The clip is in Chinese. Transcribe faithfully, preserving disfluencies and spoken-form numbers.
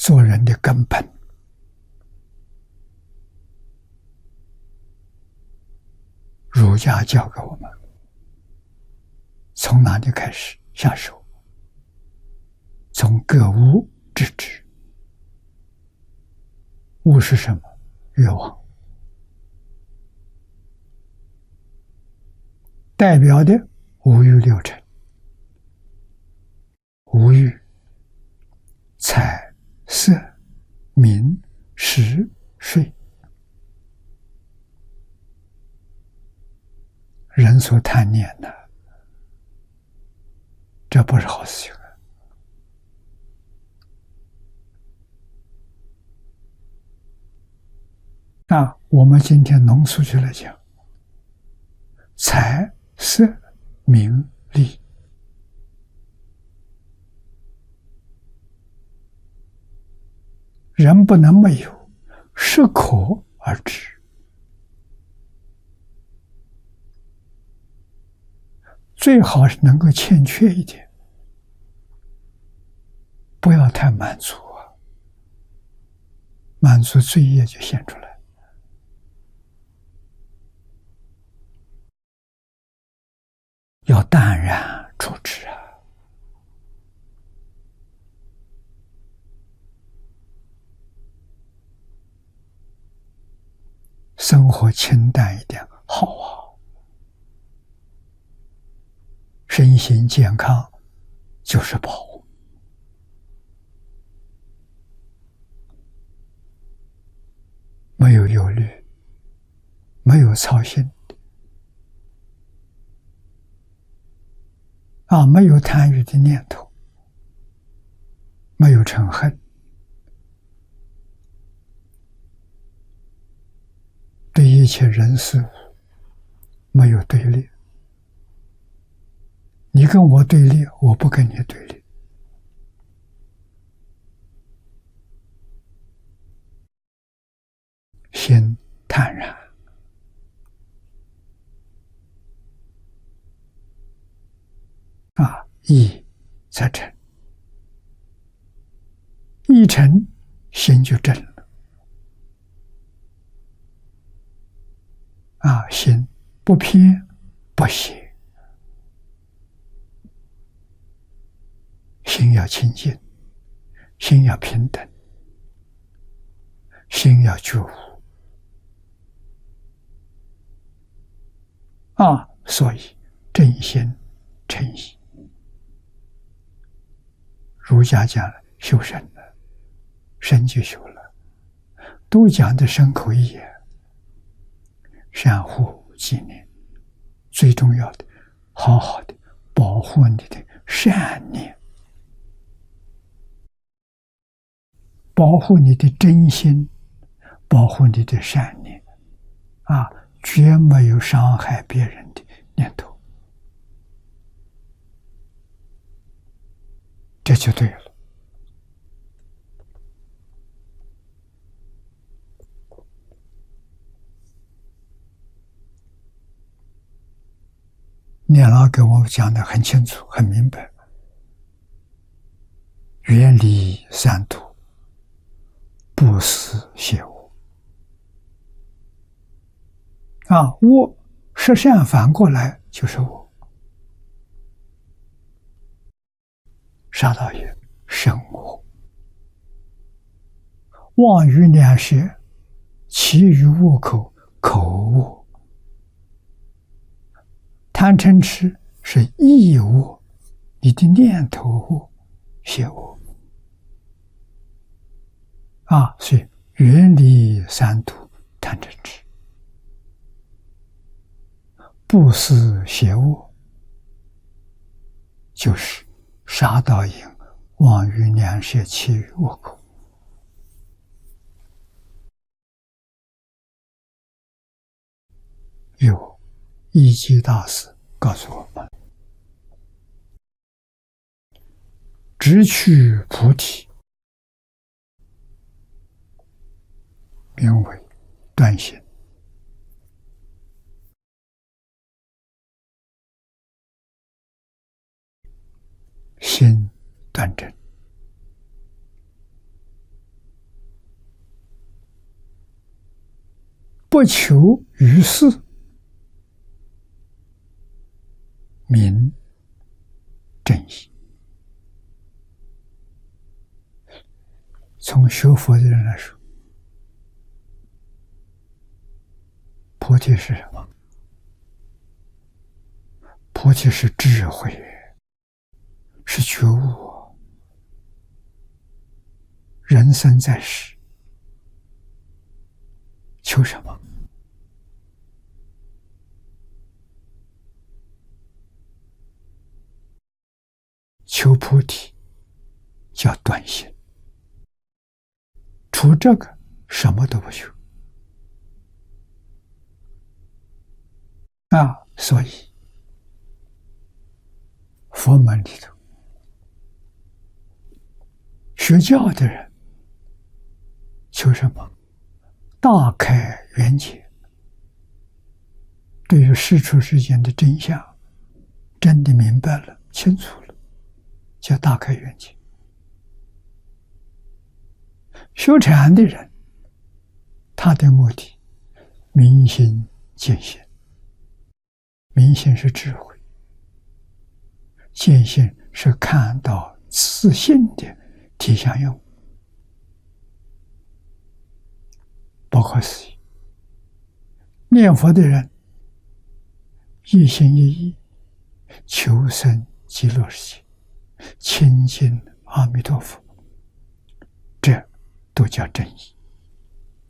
做人的根本。儒家教给我们，从哪里开始下手？从格物致知。物是什么？欲望。代表的五欲六尘。五欲：财、色、名、食、睡。人所贪念的，这不是好事情。那我们今天浓缩起来讲，财、色、名、利，人不能没有，适可而止。最好是能够欠缺一点，不要太满足啊，满足罪业就现出来。要淡然处之啊！生活清淡一点好啊，身心健康就是宝。没有忧虑，没有操心啊，没有贪欲的念头，没有嗔恨，对一切人事物没有对立。你跟我对立，我不跟你对立。心坦然啊，意则正，意诚，心就正了啊，心不偏不邪，心要清净，心要平等，心要觉悟啊，所以正心诚意。儒家讲了修身了，身就修了，都讲的身口意也。善护纪念，最重要的，好好的保护你的善念，保护你的真心，保护你的善念啊，绝没有伤害别人的念头，这就对了。念老给我们讲的很清楚很明白，远离三毒，不思邪恶啊，恶是善反过来就是恶。杀盗也生恶，妄语两舌，其余恶口，口恶。贪嗔痴是意恶，你的念头恶，邪恶啊，所以远离三毒，贪嗔痴，不思邪恶，就是杀盗淫、妄语两舌、其余恶口。有一机大师告诉我们，直趋菩提，名为断心。心断正， 不求于世，名正义。从学佛的人来说，菩提是什么？菩提是智慧，是觉悟。人生在世，求什么？求菩提，叫断心。除这个，什么都不求。啊，所以佛门里头学教的人求什么？大开圆解。对于世出世间的真相，真的明白了、清楚了，叫大开圆解。修禅的人，他的目的明心见性。明心是智慧，见性是看到自性的体相用，不可思议。念佛的人一心一意求生极乐世界，亲近阿弥陀佛，这都叫正义。